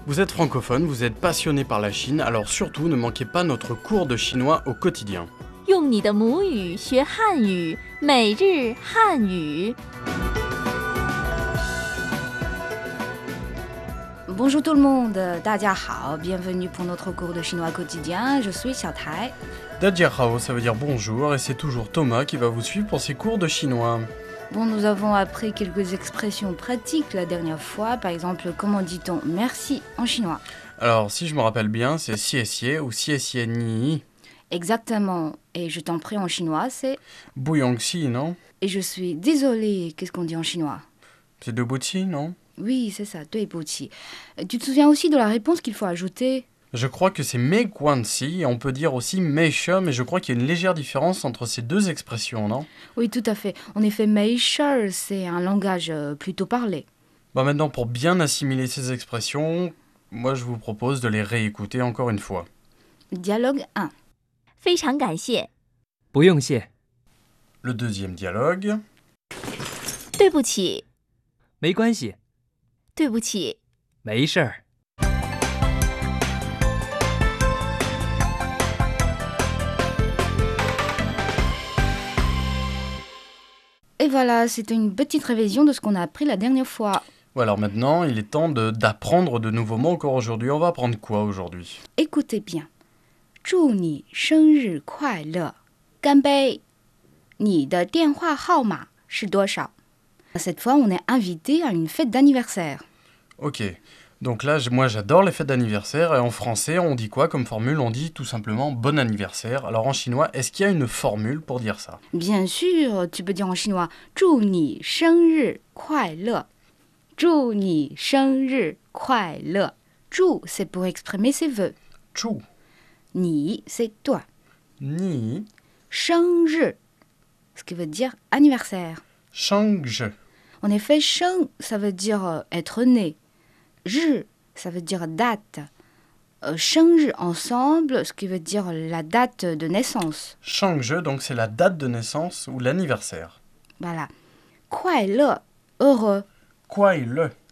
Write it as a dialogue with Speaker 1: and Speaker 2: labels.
Speaker 1: Vous êtes francophone, vous êtes passionné par la Chine, alors surtout ne manquez pas notre cours de chinois au quotidien.
Speaker 2: 用你的母语学汉语，每日汉语。
Speaker 3: Bonjour tout le monde, 大家好, bienvenue pour notre cours de chinois quotidien, je suis Xiaotai.
Speaker 1: Dajiahao, ça veut dire bonjour, et c'est toujours Thomas qui va vous suivre pour ses cours de chinois.
Speaker 3: Bon, nous avons appris quelques expressions pratiques la dernière fois, par exemple, comment dit-on merci en chinois?
Speaker 1: Alors, si je me rappelle bien, c'est xie ou xie ni.
Speaker 3: Exactement, et je t'en prie en chinois, c'est
Speaker 1: Buyongxi, non?
Speaker 3: et je suis désolée, qu'est-ce qu'on dit en chinois?
Speaker 1: C'est debuqi, non?
Speaker 3: Oui, c'est ça, 对不起. Tu te souviens aussi de la réponse qu'il faut ajouter?
Speaker 1: Je crois que c'est meguanxi, et on peut dire aussi meishe, mais je crois qu'il y a une légère différence entre ces deux expressions, non?
Speaker 3: Oui, tout à fait. En effet, 没事儿, c'est un langage plutôt parlé.
Speaker 1: Bah maintenant, pour bien assimiler ces expressions, moi je vous propose de les réécouter encore une fois.
Speaker 3: Dialogue 1.
Speaker 2: 非常感谢，
Speaker 4: 不用谢，
Speaker 1: Le deuxième dialogue.
Speaker 2: 对不起，
Speaker 4: 没关系，
Speaker 2: 对不起，
Speaker 4: 没事儿。
Speaker 3: Et voilà, c'était une petite révision de ce qu'on a appris la dernière fois.
Speaker 1: Ouais, alors maintenant, il est temps d'apprendre de nouveaux mots encore aujourd'hui. On va apprendre quoi aujourd'hui?
Speaker 3: Écoutez bien. 祝你生日快乐，干杯。你的电话号码是多少? Cette fois, on est invité à une fête d'anniversaire.
Speaker 1: Ok, donc là, moi j'adore les fêtes d'anniversaire, et en français, on dit quoi comme formule? On dit tout simplement bon anniversaire. Alors en chinois, est-ce qu'il y a une formule pour dire ça?
Speaker 3: Bien sûr, tu peux dire en chinois 祝你生日快乐。祝你生日快乐。祝 c'est pour exprimer ses vœux.
Speaker 1: Chu,
Speaker 3: 你 c'est toi.
Speaker 1: ni,
Speaker 3: 生日 ce qui veut dire anniversaire.
Speaker 1: shangzhe.
Speaker 3: En effet, 生 ça veut dire être né. 日 ça veut dire date. 生日 ensemble, ce qui veut dire la date de naissance.
Speaker 1: Shangzhe, donc c'est la date de naissance ou l'anniversaire.
Speaker 3: Voilà. 快乐 heureux.
Speaker 1: Kuai le.